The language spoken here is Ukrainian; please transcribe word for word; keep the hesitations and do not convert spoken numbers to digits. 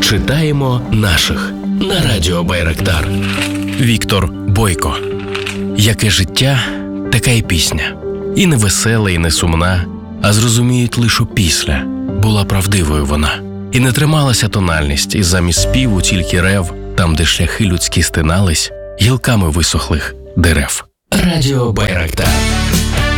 Читаємо наших на радіо Байрактар. Віктор Бойко. Яке життя, така й пісня. І не весела, і не сумна, а зрозуміють лише після. Була правдивою вона. І не трималася тональність, і замість співу тільки рев, там, де шляхи людські стинались, гілками висохлих дерев. Радіо Байрактар.